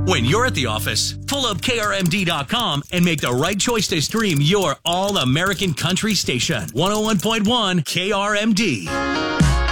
When you're at the office, pull up KRMD.com and make the right choice to stream your all-American country station. 101.1 KRMD.